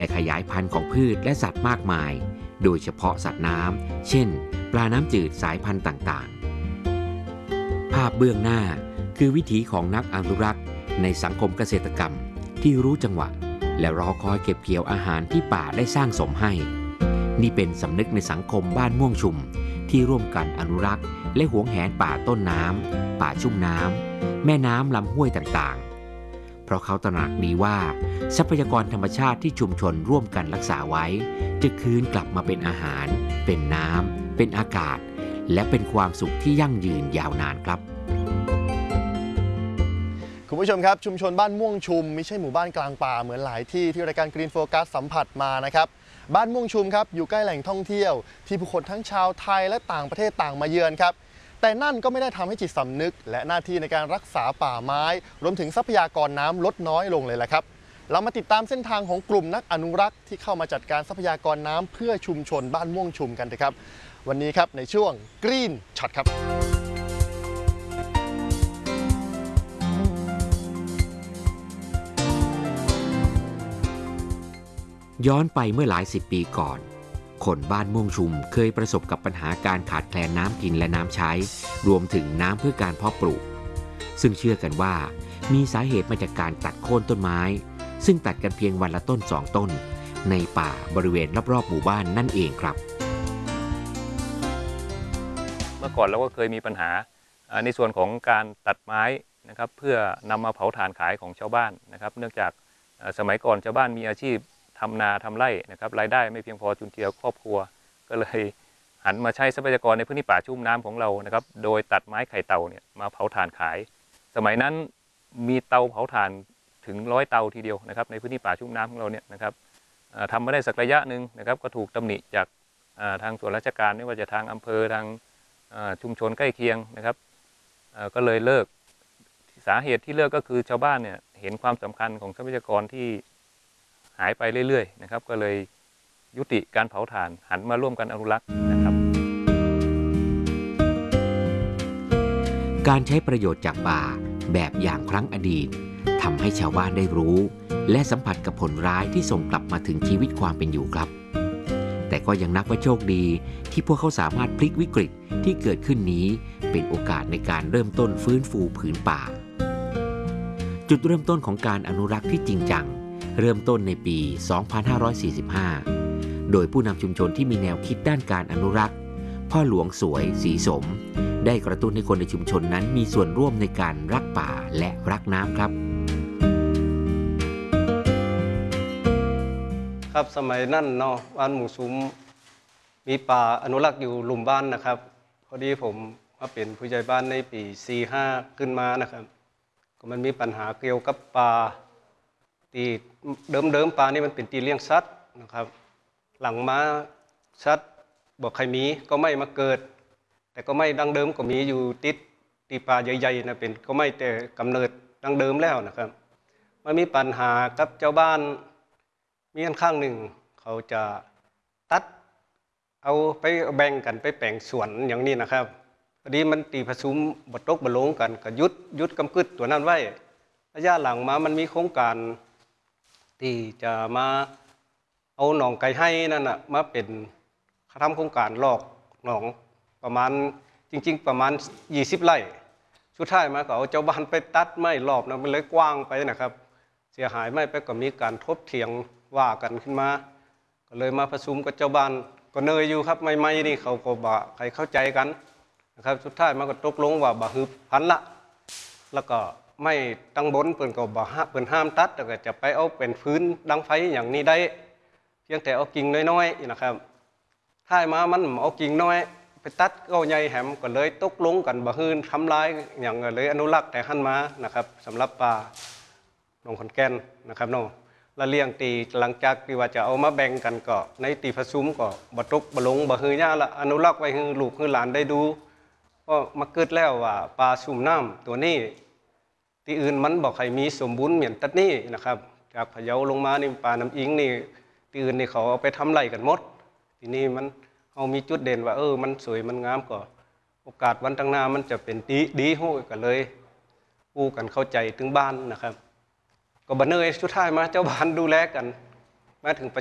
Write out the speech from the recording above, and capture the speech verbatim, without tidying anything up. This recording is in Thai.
และขยายพันธุ์ของพืชและสัตว์มากมายโดยเฉพาะสัตว์น้ำเช่นปลาน้ำจืดสายพันธุ์ต่างๆภาพเบื้องหน้าคือวิถีของนักอนุรักษ์ในสังคมเกษตรกรรมที่รู้จังหวะและรอคอยเก็บเกี่ยวอาหารที่ป่าได้สร้างสมให้นี่เป็นสำนึกในสังคมบ้านม่วงชุมที่ร่วมกันอนุรักษ์และหวงแหนป่าต้นน้ำป่าชุ่มน้ำแม่น้ำลำห้วยต่างๆเพราะเขาตระหนักดีว่าทรัพยากรธรรมชาติที่ชุมชนร่วมกันรักษาไว้จะคืนกลับมาเป็นอาหารเป็นน้ำเป็นอากาศและเป็นความสุขที่ยั่งยืนยาวนานครับคุณผู้ชมครับชุมชนบ้านม่วงชุมไม่ใช่หมู่บ้านกลางป่าเหมือนหลายที่ที่รายการ Green Focus สัมผัสมานะครับบ้านม่วงชุมครับอยู่ใกล้แหล่งท่องเที่ยวที่ผู้คนทั้งชาวไทยและต่างประเทศต่างมาเยือนครับแต่นั่นก็ไม่ได้ทำให้จิตสำนึกและหน้าที่ในการรักษาป่าไม้รวมถึงทรัพยากรน้ำลดน้อยลงเลยแหละครับเรามาติดตามเส้นทางของกลุ่มนักอนุรักษ์ที่เข้ามาจัดการทรัพยากรน้ำเพื่อชุมชนบ้านม่วงชุมกันนะครับวันนี้ครับในช่วง Green Shot ครับย้อนไปเมื่อหลายสิบปีก่อนคนบ้านม่วงชุมเคยประสบกับปัญหาการขาดแคลนน้ำกินและน้ำใช้รวมถึงน้ำเพื่อการเพาะปลูกซึ่งเชื่อกันว่ามีสาเหตุมาจากการตัดโค่นต้นไม้ซึ่งตัดกันเพียงวันละต้นสองต้นในป่าบริเวณรอบๆหมู่บ้านนั่นเองครับเมื่อก่อนเราก็เคยมีปัญหาในส่วนของการตัดไม้นะครับเพื่อนำมาเผาถ่านขายของชาวบ้านนะครับเนื่องจากสมัยก่อนชาวบ้านมีอาชีพทำนาทำไร่นะครับรายได้ไม่เพียงพอจุนเจือครอบครัวก็เลยหันมาใช้ทรัพยากรในพื้นที่ป่าชุ่มน้ำของเรานะครับโดยตัดไม้ไข่เต่าเนี่ยมาเผาถ่านขายสมัยนั้นมีเตาเผาถ่านถึงร้อยเตาทีเดียวนะครับในพื้นที่ป่าชุ่มน้ำของเราเนี่ยนะครับทำมาได้สักระยะหนึ่งนะครับก็ถูกตำหนิจากทางส่วนราชการไม่ว่าจะทางอำเภอทางชุมชนใกล้เคียงนะครับก็เลยเลิกสาเหตุที่เลิกก็คือชาวบ้านเนี่ยเห็นความสำคัญของทรัพยากรที่หายไปเรื่อยๆนะครับก็เลยยุติการเผาถ่านหันมาร่วมกันอนุรักษ์นะครับการใช้ประโยชน์จากป่าแบบอย่างครั้งอดีตทำให้ชาวบ้านได้รู้และสัมผัสกับผลร้ายที่ส่งกลับมาถึงชีวิตความเป็นอยู่ครับแต่ก็ยังนับว่าโชคดีที่พวกเขาสามารถพลิกวิกฤตที่เกิดขึ้นนี้เป็นโอกาสในการเริ่มต้นฟื้นฟูผืนป่าจุดเริ่มต้นของการอนุรักษ์ที่จริงจังเริ่มต้นในปี สองพันห้าร้อยสี่สิบห้า โดยผู้นำชุมชนที่มีแนวคิดด้านการอนุรักษ์พ่อหลวงสวยศรีสมได้กระตุ้นให้คนในชุมชนนั้นมีส่วนร่วมในการรักป่าและรักน้ำครับครับสมัยนั้นเนาะบ้านหมู่ซุ้มมีป่าอนุรักษ์อยู่หลุมบ้านนะครับพอดีผมมาเป็นผู้ใหญ่บ้านในปี สี่ห้า ขึ้นมานะครับก็มันมีปัญหาเกี่ยวกับป่าตีเดิมๆป่านี่มันเป็นตีเลี้ยงสัตว์นะครับหลังมาสัตว์บอกใครมีก็ไม่มาเกิดแต่ก็ไม่ดังเดิมก็มีอยู่ติดตีป่าใหญ่ๆนะเป็นก็ไม่แต่กำเนิดดังเดิมแล้วนะครับมันมีปัญหากับเจ้าบ้านมีอันข้างหนึ่งเขาจะตัดเอาไปแบ่งกันไปแปลงสวนอย่างนี้นะครับพอดีมันตีผสมบดตกบดลงกันก็ยุดยุดกำกึดตัวนั้นไว้ระยะหลังมามันมีโครงการที่จะมาเอาหนองไก่ให้นั่นน่ะมาเป็นทำโครงการลอกหนองประมาณจริงๆประมาณยี่สิบไร่สุดท้ายมาก็เอาเจ้าบ้านไปตัดไม้รอบนั้นมันเลยกว้างไปนะครับเสียหายไม่ไปก็มีการทบเถียงว่ากันขึ้นมาก็เลยมาประชุมกับเจ้าบ้านก็เนยอยู่ครับไม่ไม่นี่เขาก็บ่ใครเข้าใจกันนะครับสุดท้ายมันก็ตกลงว่าบ่ฮึบพันละแล้วก็ไม่ตั้งบนเปิ่นก็บ่ห้าเปิ่นห้ามตัดแต่ก็จะไปเอาเป็นพื้นดังไฟอย่างนี้ได้เพียงแต่เอากิ่งน้อยๆนะครับท้ายมามันเอากิ่งน้อยไปตัดก็ใหญ่แหมก็เลยตกลงกันบ่ฮืนทำลายอย่างเลยอนุรักษ์แต่หันมานะครับสำหรับป่าหนองขอนแก่นนะครับเนาะละเลี้ยงตีหลังจากที่ว่าจะเอามาแบ่งกันก็ในตีผสมก็บ่ตกบ่ลงบ่ฮือย่าละอนุรักษ์ไว้ให้ลูกให้หลานได้ดูก็มาเกิดแล้วว่าปลาชุ่มน้ำตัวนี้ที่อื่นมันบอกให้มีสมบูรณ์เหมือนตัดนี้นะครับจากพะเยาลงมานี่ปลาน้ำอิงนี่ที่อื่นนี่เขาเอาไปทำไรกันหมดทีนี้มันเอามีจุดเด่นว่าเออมันสวยมันงามก็โอกาสวันตั้งหน้ามันจะเป็นดีดีโหกันเลยอู้กันเข้าใจถึงบ้านนะครับก็บันเนยสุดท้ายมาเจ้าบ้านดูแลกันมาถึงปัจ